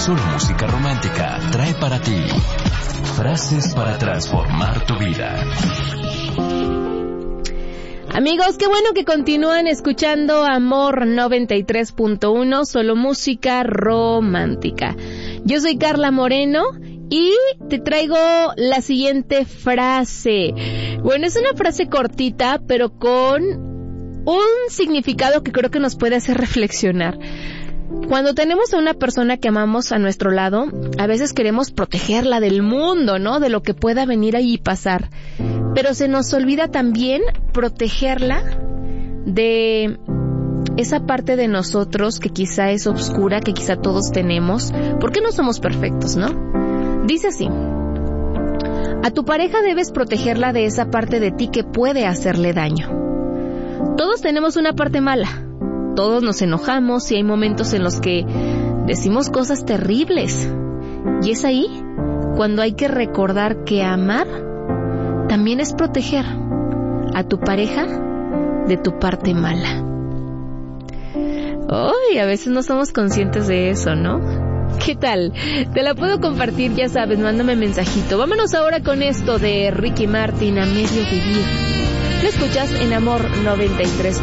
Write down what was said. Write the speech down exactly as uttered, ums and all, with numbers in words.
Solo Música Romántica trae para ti frases para transformar tu vida. Amigos, qué bueno que continúan escuchando Amor noventa y tres punto uno, Solo Música Romántica. Yo soy Carla Moreno y te traigo la siguiente frase. Bueno, es una frase cortita, pero con un significado que creo que nos puede hacer reflexionar. Cuando tenemos a una persona que amamos a nuestro lado, a veces queremos protegerla del mundo, ¿no? De lo que pueda venir ahí y pasar. Pero se nos olvida también protegerla de esa parte de nosotros que quizá es oscura, que quizá todos tenemos, porque no somos perfectos, ¿no? Dice así: a tu pareja debes protegerla de esa parte de ti que puede hacerle daño. Todos tenemos una parte mala. Todos nos enojamos y hay momentos en los que decimos cosas terribles. Y es ahí cuando hay que recordar que amar también es proteger a tu pareja de tu parte mala. Ay, a veces no somos conscientes de eso, ¿no? ¿Qué tal? Te la puedo compartir, ya sabes, mándame mensajito. Vámonos ahora con esto de Ricky Martin, A Medio Vivir. Lo escuchas en Amor noventa y tres